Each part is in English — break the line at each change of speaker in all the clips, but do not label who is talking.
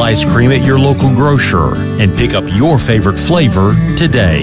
ice cream at your local grocer and pick up your favorite flavor today.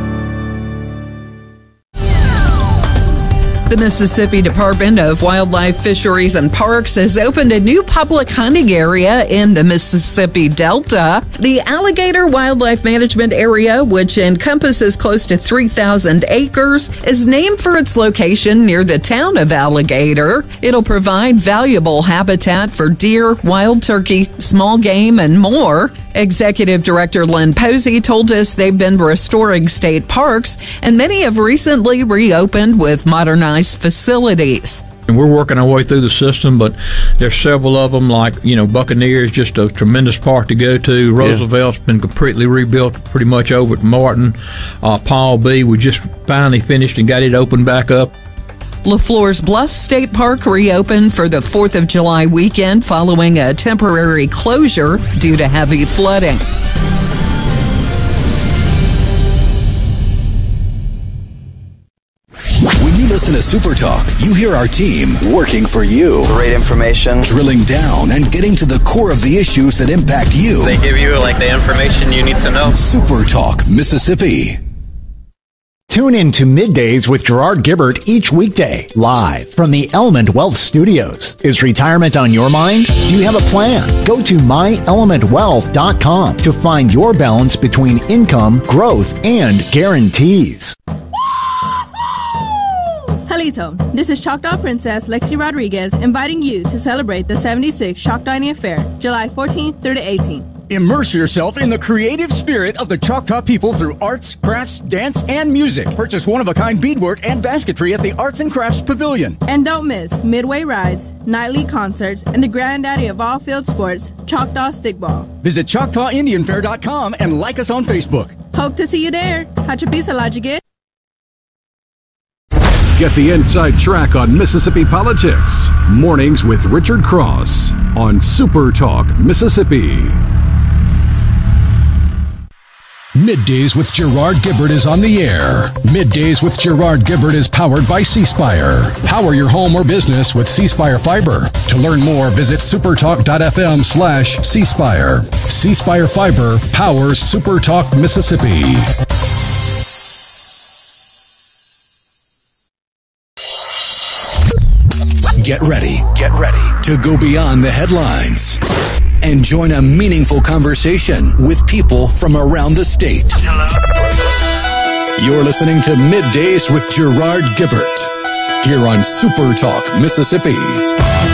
The Mississippi Department of Wildlife, Fisheries, and Parks has opened a new public hunting area in the Mississippi Delta. The Alligator Wildlife Management Area, which encompasses close to 3,000 acres, is named for its location near the town of Alligator. It'll provide valuable habitat for deer, wild turkey, small game, and more. Executive Director Lynn Posey told us they've been restoring state parks, and many have recently reopened with modernized facilities.
And we're working our way through the system, but there's several of them, like, Buccaneers, just a tremendous park to go to. Roosevelt's been completely rebuilt pretty much over at Martin. Paul B., we just finally finished and got it opened back up.
LaFleur's Bluff State Park reopened for the 4th of July weekend following a temporary closure due to heavy flooding.
When you listen to Super Talk, you hear our team working for you.
Great information.
Drilling down and getting to the core of the issues that impact you.
They give you the information you need to know.
Super Talk, Mississippi.
Tune in to Middays with Gerard Gibbert each weekday, live from the Element Wealth Studios. Is retirement on your mind? Do you have a plan? Go to myelementwealth.com to find your balance between income, growth, and guarantees.
Halito, this is Choctaw Princess Lexi Rodriguez inviting you to celebrate the 76th Choctaw Indian Fair, July 14th through the 18th.
Immerse yourself in the creative spirit of the Choctaw people through arts, crafts, dance, and music. Purchase one-of-a-kind beadwork and basketry at the Arts and Crafts Pavilion.
And don't miss midway rides, nightly concerts, and the granddaddy of all field sports, Choctaw Stickball.
Visit ChoctawIndianFair.com and like us on Facebook.
Hope to see you there. Hachapisa Lajigit.
Get the inside track on Mississippi politics. Mornings with Richard Cross on Super Talk, Mississippi.
Middays with Gerard Gibbert is on the air. Middays with Gerard Gibbert is powered by C-Spire. Power your home or business with C-Spire Fiber. To learn more, visit supertalk.fm/C-Spire. C-Spire Fiber powers Super Talk Mississippi.
Get ready to go beyond the headlines and join a meaningful conversation with people from around the state. Hello. You're listening to Middays with Gerard Gibbert here on Super Talk, Mississippi.